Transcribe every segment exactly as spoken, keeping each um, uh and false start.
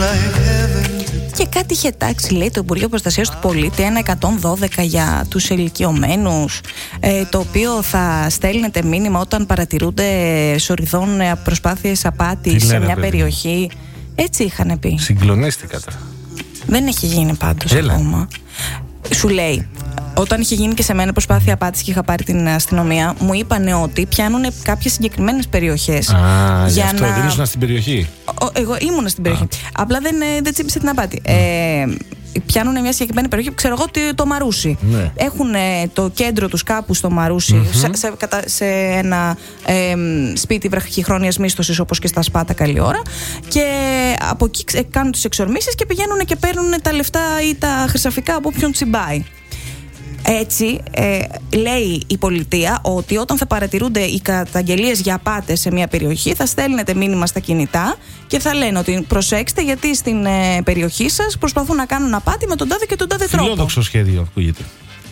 Και κάτι είχε τάξει, λέει, το Υπουργείο Προστασίας του Πολίτη, ένα εκατόν δώδεκα για τους ηλικιωμένους, ε, το οποίο θα στέλνετε μήνυμα όταν παρατηρούνται σοριδών προσπάθειες απάτης σε μια περιοχή. Έτσι είχαν πει. Συγκλονίστηκα τώρα. Δεν έχει γίνει πάντως Έλα. ακόμα. Σου λέει, όταν είχε γίνει και σε μένα προσπάθεια απάτης και είχα πάρει την αστυνομία, μου είπανε ότι πιάνουν κάποιες συγκεκριμένες περιοχές. Α, για γι' αυτό να... δεν ήσουν στην περιοχή. Ο, εγώ ήμουνα στην περιοχή. Α. Απλά δεν, δεν τσίπησε την απάτη. Mm. Ε, πιάνουν μια συγκεκριμένη περιοχή, ξέρω εγώ, το Μαρούσι. Ναι. Έχουν το κέντρο τους κάπου στο Μαρούσι, mm-hmm. σε, σε, σε ένα ε, σπίτι βραχυχρόνιας μίσθωσης, όπως και στα Σπάτα, καλή ώρα. Και από εκεί κάνουν τις εξορμήσεις και πηγαίνουν και παίρνουν τα λεφτά ή τα χρυσαφικά από όποιον τσιμπάει. Έτσι, ε, λέει η πολιτεία ότι όταν θα παρατηρούνται οι καταγγελίες για απάτες σε μια περιοχή, θα στέλνετε μήνυμα στα κινητά και θα λένε ότι προσέξτε, γιατί στην ε, περιοχή σας προσπαθούν να κάνουν απάτη με τον τάδε και τον τάδε τρόπο. Φιλόδοξο σχέδιο ακούγεται.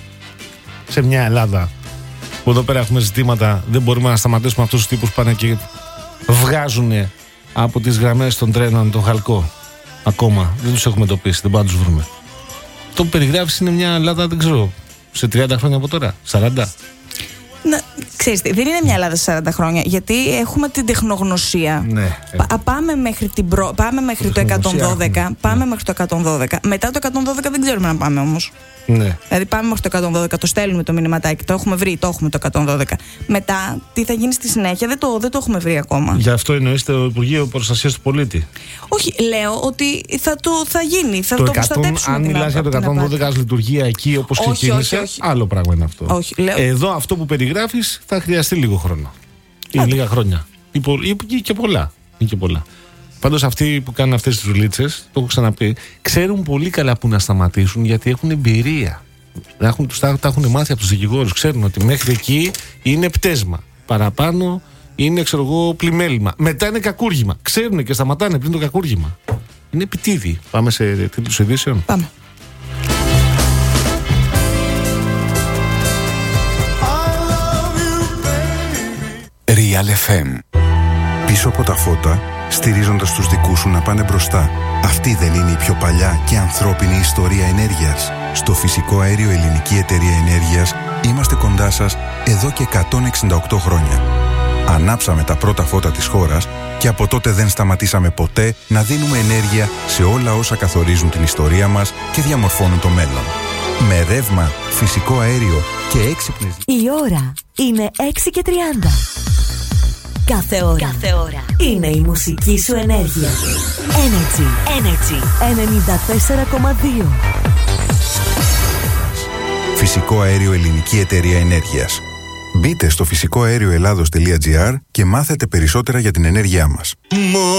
Σε μια Ελλάδα που εδώ πέρα έχουμε ζητήματα, δεν μπορούμε να σταματήσουμε αυτούς τους τύπους που πάνε και βγάζουν από τις γραμμές των τρένων τον χαλκό. Ακόμα δεν τους έχουμε εντοπίσει, δεν πάμε να τους βρούμε. Το που περιγράφεις είναι μια Ελλάδα, δεν ξέρω, σε τριάντα χρόνια από τώρα, σαράντα. Να, ξέρεις, δεν είναι μια Ελλάδα σε σαράντα χρόνια, γιατί έχουμε την τεχνογνωσία. Ναι. Πα, πάμε μέχρι, την προ, πάμε μέχρι το, το εκατόν δώδεκα. Ναι. Πάμε μέχρι το εκατόν δώδεκα. Μετά το εκατόν δώδεκα δεν ξέρουμε να πάμε όμως. Ναι. Δηλαδή πάμε μέχρι το εκατόν δώδεκα, το στέλνουμε το μηνυματάκι, το έχουμε βρει, το έχουμε το εκατόν δώδεκα. Μετά, τι θα γίνει στη συνέχεια, δεν το, δεν το έχουμε βρει ακόμα. Γι' αυτό εννοείς το Υπουργείο Προστασίας του Πολίτη. Όχι, λέω ότι θα, το, θα γίνει, θα το, το εκατό, προστατεύσουμε. Αν μιλάς για το εκατόν δώδεκα ως λειτουργία εκεί όπως όχι, ξεκίνησε, όχι, όχι. άλλο πράγμα είναι αυτό. Όχι, λέω... Εδώ αυτό που περιγράφεις θα χρειαστεί λίγο χρόνο. Ή λίγα χρόνια. Ή, ή, ή και πολλά. Ή και πολλά. Πάντως αυτοί που κάνουν αυτές τις δουλίτσες, το έχω ξαναπεί, ξέρουν πολύ καλά που να σταματήσουν, γιατί έχουν εμπειρία. Έχουν, τους, τα, τα έχουν μάθει από τους δικηγόρους. Ξέρουν ότι μέχρι εκεί είναι πτέσμα. Παραπάνω είναι, ξέρω εγώ, πλημέλημα. Μετά είναι κακούργημα. Ξέρουν και σταματάνε πριν το κακούργημα. Είναι επιτίδη. Πάμε σε τίτλους ειδήσεων. Πάμε. Real εφ εμ. Πίσω από τα φώτα, στηρίζοντας τους δικούς σου να πάνε μπροστά. Αυτή δεν είναι η πιο παλιά και ανθρώπινη ιστορία ενέργειας? Στο Φυσικό Αέριο Ελληνική Εταιρεία Ενέργειας είμαστε κοντά σας εδώ και εκατόν εξήντα οκτώ χρόνια. Ανάψαμε τα πρώτα φώτα της χώρας και από τότε δεν σταματήσαμε ποτέ να δίνουμε ενέργεια σε όλα όσα καθορίζουν την ιστορία μας και διαμορφώνουν το μέλλον. Με ρεύμα, φυσικό αέριο και έξυπνες... Η ώρα είναι έξι και τριάντα. Κάθε ώρα, Κάθε ώρα είναι η μουσική σου ενέργεια. Energy, Energy ενενήντα τέσσερα κόμμα δύο. Φυσικό Αέριο Ελληνική Εταιρεία Ενέργειας. Μπείτε στο φυσικό αέριο ελλάδος τελεία τζι άρ και μάθετε περισσότερα για την ενέργειά μας.